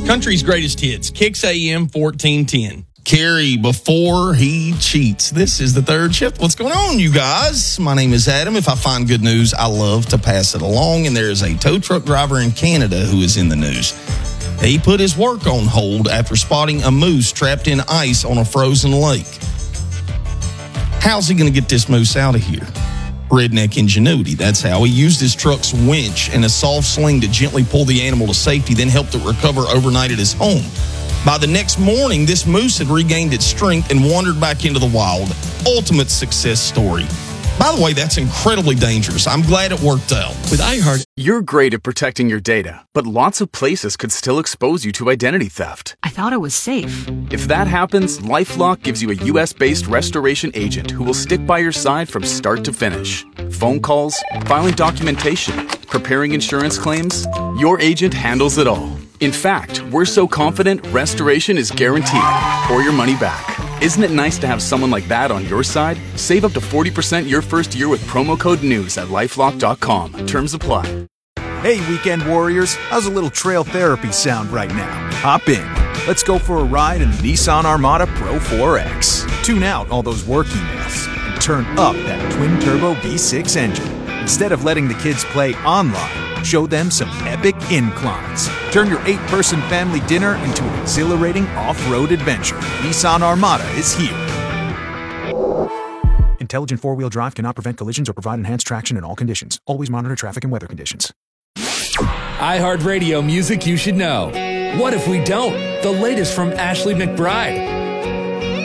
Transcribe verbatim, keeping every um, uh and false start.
Country's greatest hits, Kicks A M fourteen ten. Carey before he cheats. This is the third shift. What's going on, you guys? My name is Adam. If I find good news, I love to pass it along. And there is a tow truck driver in Canada who is in the news. He put his work on hold after spotting a moose trapped in ice on a frozen lake. How's he going to get this moose out of here? Redneck ingenuity. That's how. He used his truck's winch and a soft sling to gently pull the animal to safety, then helped it recover overnight at his home. By the next morning, this moose had regained its strength and wandered back into the wild. Ultimate success story. By the way, that's incredibly dangerous. I'm glad it worked out. With iHeart, you're great at protecting your data, but lots of places could still expose you to identity theft. I thought it was safe. If that happens, LifeLock gives you a U S-based restoration agent who will stick by your side from start to finish. Phone calls, filing documentation, preparing insurance claims, your agent handles it all. In fact, we're so confident restoration is guaranteed or your money back. Isn't it nice to have someone like that on your side? Save up to forty percent your first year with promo code NEWS at lifelock dot com. Terms apply. Hey, weekend warriors, how's a little trail therapy sound right now? Hop in. Let's go for a ride in the Nissan Armada Pro four X. Tune out all those work emails and turn up that twin-turbo V six engine. Instead of letting the kids play online, show them some epic inclines. Turn your eight-person family dinner into an exhilarating off-road adventure. Nissan Armada is here. Intelligent four-wheel drive cannot prevent collisions or provide enhanced traction in all conditions. Always monitor traffic and weather conditions. iHeartRadio music you should know. What if we don't? The latest from Ashley McBryde.